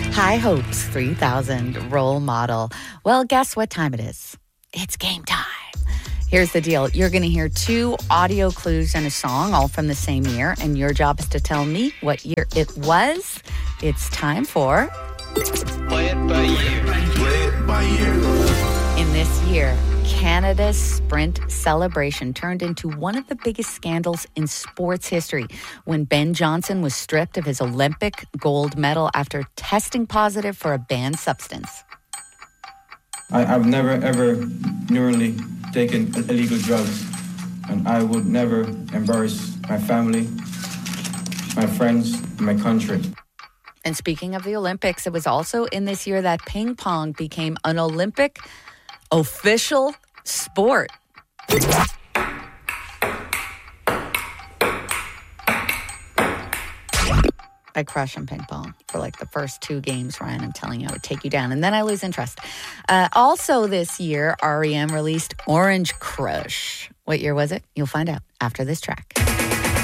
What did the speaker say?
High Hopes 3000 role model. Well, guess what time it is? It's game time. Here's the deal. You're going to hear two audio clues and a song, all from the same year, and your job is to tell me what year it was. It's time for Play It By Year. Play It By Year. In this year, Canada's sprint celebration turned into one of the biggest scandals in sports history when Ben Johnson was stripped of his Olympic gold medal after testing positive for a banned substance. I've never, ever nearly taken illegal drugs, and I would never embarrass my family, my friends, and my country. And speaking of the Olympics, it was also in this year that ping pong became an Olympic official sport. I crush in ping pong for like the first two games, Ryan. I'm telling you, I would take you down. And then I lose interest. Also this year, REM released Orange Crush. What year was it? You'll find out after this track.